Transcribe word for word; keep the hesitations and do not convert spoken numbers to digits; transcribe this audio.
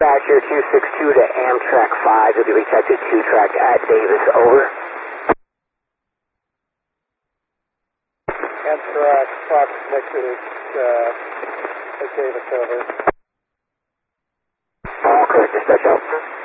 Dispatcher two six two to Amtrak five, will be detected two track at Davis, over. Amtrak five connected at, uh, at Davis, over. All correct, dispatch out.